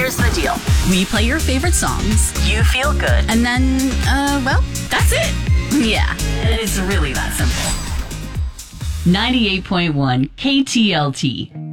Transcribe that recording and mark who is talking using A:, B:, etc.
A: Here's the deal.
B: We play your favorite songs.
A: You feel good.
B: And then, well, that's it. Yeah.
A: It's really that simple.
B: 98.1 KTLT.